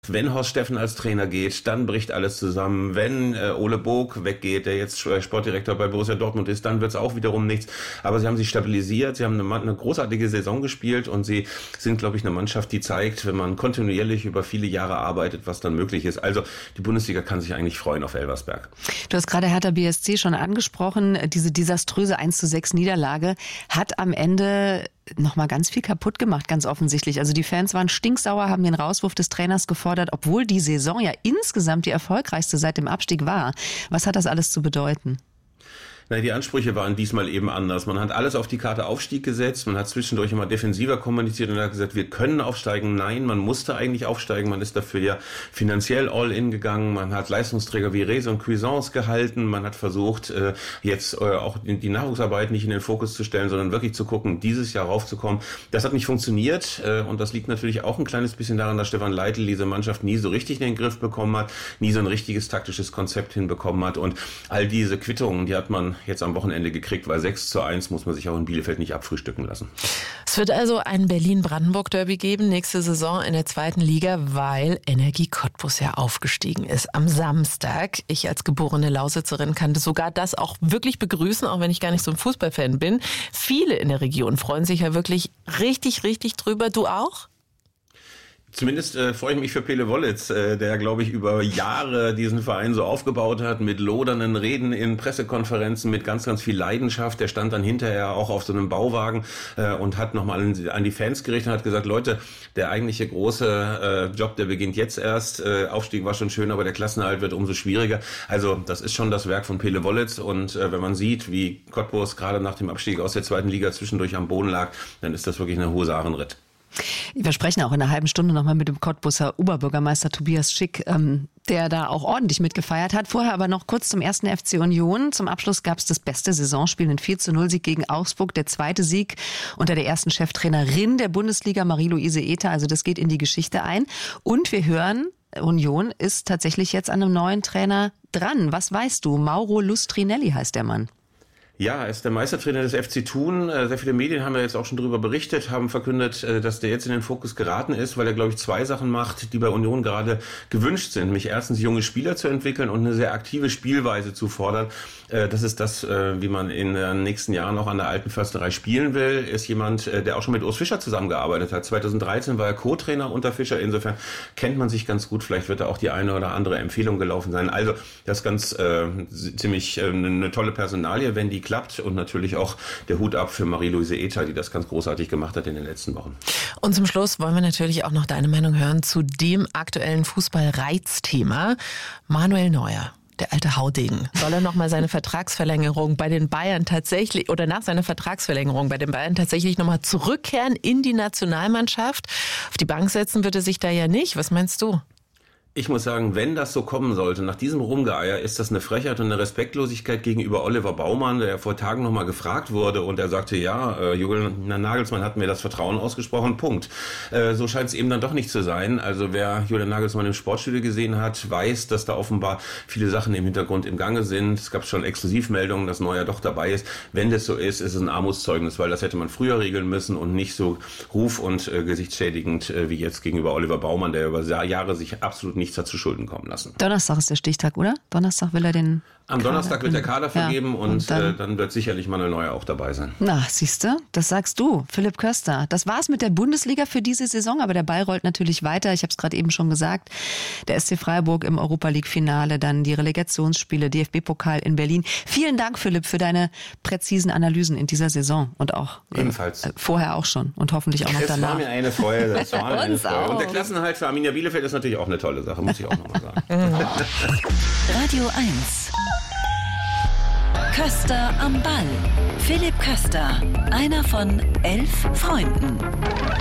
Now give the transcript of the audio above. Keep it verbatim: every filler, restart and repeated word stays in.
gesagt, wenn Horst Steffen als Trainer geht, dann bricht alles zusammen. Wenn äh, Ole Bog weggeht, der jetzt Sportdirektor bei Borussia Dortmund ist, dann wird es auch wiederum nichts. Aber sie haben sich stabilisiert, sie haben eine, eine großartige Saison gespielt und sie sind, glaube ich, eine Mannschaft, die zeigt, wenn man kontinuierlich über viele Jahre arbeitet, was dann möglich ist. Also die Bundesliga kann sich eigentlich freuen auf Elversberg. Du hast gerade Hertha B S C schon angesprochen. Diese desaströse eins zu sechs Niederlage hat am Ende nochmal ganz viel kaputt gemacht, ganz offensichtlich. Also die Fans waren stinksauer, haben den Rauswurf des Trainers gefordert, obwohl die Saison ja insgesamt die erfolgreichste seit dem Abstieg war. Was hat das alles zu bedeuten? Na, die Ansprüche waren diesmal eben anders. Man hat alles auf die Karte Aufstieg gesetzt. Man hat zwischendurch immer defensiver kommuniziert und hat gesagt, wir können aufsteigen. Nein, man musste eigentlich aufsteigen. Man ist dafür ja finanziell all in gegangen. Man hat Leistungsträger wie Reyes und Cuisance gehalten. Man hat versucht, jetzt auch die Nachwuchsarbeit nicht in den Fokus zu stellen, sondern wirklich zu gucken, dieses Jahr raufzukommen. Das hat nicht funktioniert. Und das liegt natürlich auch ein kleines bisschen daran, dass Stefan Leitl diese Mannschaft nie so richtig in den Griff bekommen hat, nie so ein richtiges taktisches Konzept hinbekommen hat. Und all diese Quittungen, die hat man jetzt am Wochenende gekriegt, weil sechs zu eins muss man sich auch in Bielefeld nicht abfrühstücken lassen. Es wird also ein Berlin-Brandenburg-Derby geben, nächste Saison in der zweiten Liga, weil Energie Cottbus ja aufgestiegen ist am Samstag. Ich als geborene Lausitzerin kann sogar das auch wirklich begrüßen, auch wenn ich gar nicht so ein Fußballfan bin. Viele in der Region freuen sich ja wirklich richtig, richtig drüber. Du auch? Zumindest äh, freue ich mich für Pele Wollitz, äh, der, glaube ich, über Jahre diesen Verein so aufgebaut hat, mit lodernden Reden in Pressekonferenzen, mit ganz, ganz viel Leidenschaft. Der stand dann hinterher auch auf so einem Bauwagen äh, und hat nochmal an, an die Fans gerichtet und hat gesagt, Leute, der eigentliche große äh, Job, der beginnt jetzt erst. Äh, Aufstieg war schon schön, aber der Klassenerhalt wird umso schwieriger. Also das ist schon das Werk von Pele Wollitz. Und äh, wenn man sieht, wie Cottbus gerade nach dem Abstieg aus der zweiten Liga zwischendurch am Boden lag, dann ist das wirklich eine Husarenritt. Wir sprechen auch in einer halben Stunde nochmal mit dem Cottbuser Oberbürgermeister Tobias Schick, ähm, der da auch ordentlich mitgefeiert hat. Vorher aber noch kurz zum ersten F C Union. Zum Abschluss gab es das beste Saisonspiel, einen vier zu null Sieg gegen Augsburg. Der zweite Sieg unter der ersten Cheftrainerin der Bundesliga, Marie-Louise Ether. Also das geht in die Geschichte ein. Und wir hören, Union ist tatsächlich jetzt an einem neuen Trainer dran. Was weißt du? Mauro Lustrinelli heißt der Mann. Ja, er ist der Meistertrainer des F C Thun. Sehr viele Medien haben ja jetzt auch schon darüber berichtet, haben verkündet, dass der jetzt in den Fokus geraten ist, weil er, glaube ich, zwei Sachen macht, die bei Union gerade gewünscht sind. Nämlich erstens junge Spieler zu entwickeln und eine sehr aktive Spielweise zu fordern. Das ist das, wie man in den nächsten Jahren auch an der Alten Försterei spielen will. Ist jemand, der auch schon mit Urs Fischer zusammengearbeitet hat. zweitausenddreizehn war er Co-Trainer unter Fischer. Insofern kennt man sich ganz gut. Vielleicht wird da auch die eine oder andere Empfehlung gelaufen sein. Also das ist ganz äh, ziemlich äh, eine tolle Personalie, wenn die klappt, und natürlich auch der Hut ab für Marie-Louise Ether, die das ganz großartig gemacht hat in den letzten Wochen. Und zum Schluss wollen wir natürlich auch noch deine Meinung hören zu dem aktuellen Fußballreizthema. Manuel Neuer, der alte Haudegen, soll er nochmal seine Vertragsverlängerung bei den Bayern tatsächlich oder nach seiner Vertragsverlängerung bei den Bayern tatsächlich nochmal zurückkehren in die Nationalmannschaft? Auf die Bank setzen würde sich da ja nicht. Was meinst du? Ich muss sagen, wenn das so kommen sollte, nach diesem Rumgeeier, ist das eine Frechheit und eine Respektlosigkeit gegenüber Oliver Baumann, der ja vor Tagen nochmal gefragt wurde und er sagte, ja, äh, Julian Nagelsmann hat mir das Vertrauen ausgesprochen, Punkt. Äh, so scheint es eben dann doch nicht zu sein. Also wer Julian Nagelsmann im Sportstudio gesehen hat, weiß, dass da offenbar viele Sachen im Hintergrund im Gange sind. Es gab schon Exklusivmeldungen, dass Neuer doch dabei ist. Wenn das so ist, ist es ein Armutszeugnis, weil das hätte man früher regeln müssen und nicht so ruf- und äh, gesichtsschädigend äh, wie jetzt gegenüber Oliver Baumann, der über Jahre sich absolut nichts hat zu Schulden kommen lassen. Donnerstag ist der Stichtag, oder? Donnerstag will er den Am Donnerstag wird der Kader vergeben, ja, und, und dann, äh, dann wird sicherlich Manuel Neuer auch dabei sein. Na, siehst du, das sagst du, Philipp Köster. Das war's mit der Bundesliga für diese Saison, aber der Ball rollt natürlich weiter. Ich habe es gerade eben schon gesagt. Der S C Freiburg im Europa-League-Finale, dann die Relegationsspiele, D F B-Pokal in Berlin. Vielen Dank, Philipp, für deine präzisen Analysen in dieser Saison und auch ebenfalls äh, vorher auch schon und hoffentlich auch noch es danach. Es war mir eine Freude. Das war mir eine Freude. Auch. Und der Klassenerhalt für Arminia Bielefeld ist natürlich auch eine tolle Sache, muss ich auch nochmal sagen. Radio eins. Köster am Ball. Philipp Köster, einer von elf Freunden.